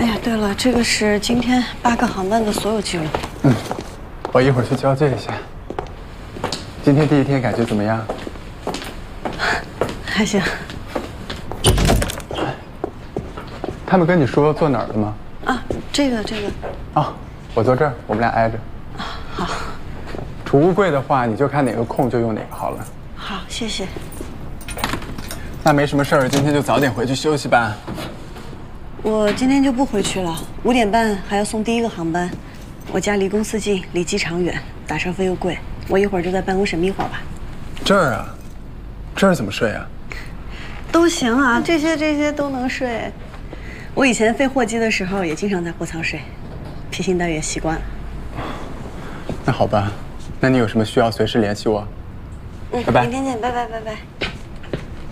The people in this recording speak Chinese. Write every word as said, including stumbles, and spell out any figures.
哎呀，对了，这个是今天八个航班的所有记录。 嗯，我一会儿去交接一下。今天第一天感觉怎么样？ 还行。 他们跟你说坐哪儿的吗？ 啊，这个这个。 啊，我坐这儿，我们俩挨着。 啊，好。 储物柜的话，你就看哪个空就用哪个好了。 好，谢谢。 那没什么事儿，今天就早点回去休息吧。 我今天就不回去了，五点半还要送第一个航班。我家离公司近，离机场远，打车费又贵。我一会儿就在办公室眯会儿吧。 这儿啊，这儿怎么睡啊？ 都行啊，这些这些都能睡。我以前飞货机的时候也经常在货舱睡，披星戴月习惯了。 那好吧，那你有什么需要随时联系我。 嗯， 拜拜。 明天见，拜拜拜拜。